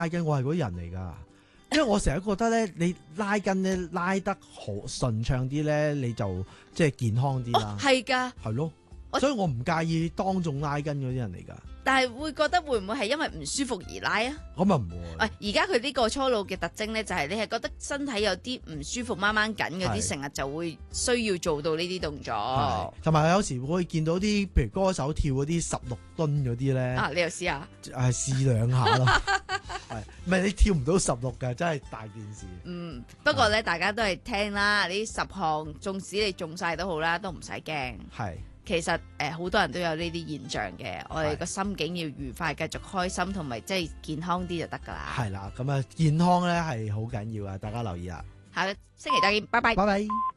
筋，我係嗰啲人嚟㗎。因為我成日覺得咧，你拉筋咧拉得好順暢啲咧，你就即係健康啲啦。 係㗎， 係咯，所以我唔介意當眾拉筋嗰啲人嚟㗎。 但係會覺得會唔會係因為唔舒服而拉啊？ 咁啊唔會。 而家佢呢個初老嘅特徵咧，就係你係覺得身體有啲唔舒服、掹掹緊嗰啲，成日就會需要做到呢啲動作。 同埋有時會見到啲譬如歌手跳嗰啲16噸嗰啲咧。 你又試下？ 試兩下咯。係，唔係你跳唔到16㗎，真係大件事。 不過咧，大家都係聽啦，呢10項，縱使你中晒都好啦，都唔使驚。 係。 其實好多人都有呢啲現象嘅，我哋個心境要愉快，繼續開心，同埋即係健康啲就得噶啦。 係啦，咁啊健康咧係好緊要啊，大家留意啊。 下個星期再見，拜拜。 拜拜。